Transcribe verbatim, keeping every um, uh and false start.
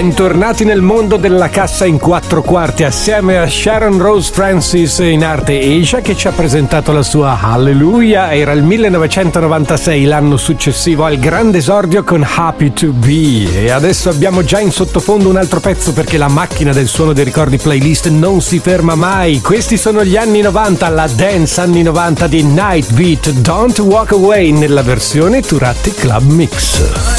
Bentornati nel mondo della cassa in quattro quarti assieme a Sharon Rose Francis in arte Asia, che ci ha presentato la sua Hallelujah. Era il millenovecentonovantasei, l'anno successivo al grande esordio con Happy to Be. E adesso abbiamo già in sottofondo un altro pezzo, perché la macchina del suono dei ricordi playlist non si ferma mai. Questi sono gli anni novanta, la dance anni novanta di Nightbeat, Don't Walk Away nella versione Turatti Club Mix.